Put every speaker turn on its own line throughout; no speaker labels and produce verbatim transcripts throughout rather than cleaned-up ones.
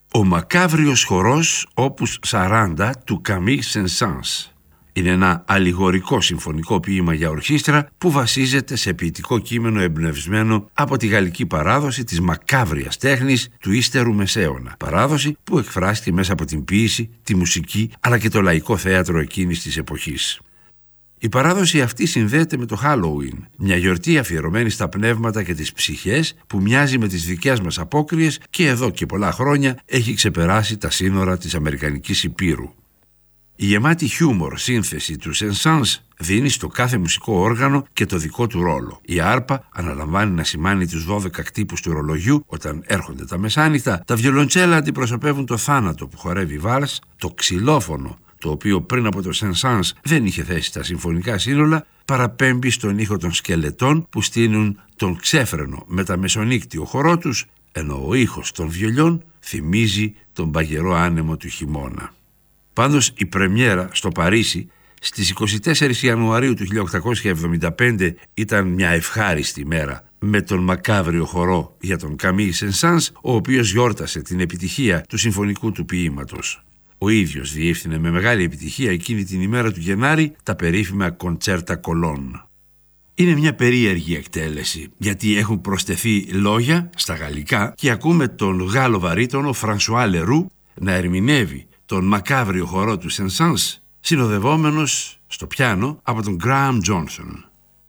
Ο μακάβριος χορός όπους σαράντα του Camille Saint-Saëns. Είναι ένα αλληγορικό συμφωνικό ποίημα για ορχήστρα που βασίζεται σε ποιητικό κείμενο εμπνευσμένο από τη γαλλική παράδοση της μακάβριας τέχνης του ύστερου μεσαίωνα. Παράδοση που εκφράστηκε μέσα από την ποίηση, τη μουσική αλλά και το λαϊκό θέατρο εκείνης της εποχής. Η παράδοση αυτή συνδέεται με το Halloween, μια γιορτή αφιερωμένη στα πνεύματα και τις ψυχές που μοιάζει με τις δικές μας απόκριες και εδώ και πολλά χρόνια έχει ξεπεράσει τα σύνορα της Αμερικανικής Υπήρου. Η γεμάτη χιούμορ σύνθεση του Saint-Saëns δίνει στο κάθε μουσικό όργανο και το δικό του ρόλο. Η άρπα αναλαμβάνει να σημάνει τους δώδεκα κτύπους του ρολογιού όταν έρχονται τα μεσάνυχτα, τα βιολοντσέλα αντιπροσωπεύουν το θάνατο που χορεύει βάλς, το ξυλόφωνο, το οποίο πριν από το Saint-Saëns δεν είχε θέση στα συμφωνικά σύνολα, παραπέμπει στον ήχο των σκελετών που στείνουν τον ξέφρενο μεταμεσονύκτιο χορό τους, ενώ ο ήχος των βιολιών θυμίζει τον παγερό άνεμο του χειμώνα. Πάντως η πρεμιέρα στο Παρίσι στις εικοστή τέταρτη Ιανουαρίου του χίλια οκτακόσια εβδομήντα πέντε ήταν μια ευχάριστη μέρα με τον μακάβριο χορό για τον Camille Saint-Saëns, ο οποίος γιόρτασε την επιτυχία του συμφωνικού του ποίηματος. Ο ίδιος διεύθυνε με μεγάλη επιτυχία εκείνη την ημέρα του Γενάρη τα περίφημα κοντσέρτα Κολόν. Είναι μια περίεργη εκτέλεση, γιατί έχουν προσθεθεί λόγια στα γαλλικά και ακούμε τον Γάλλο βαρύτονο Φρανσουά Λερού να ερμηνεύει τον μακάβριο χορό του Saint-Saëns, συνοδευόμενος στο πιάνο από τον Graham Johnson.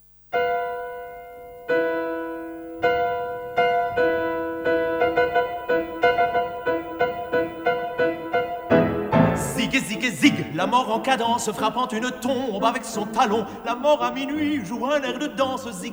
Zig, zig, zig, la mort en cadence, frappant une tombe avec son talon. La mort à minuit joue un air de danse. Zig,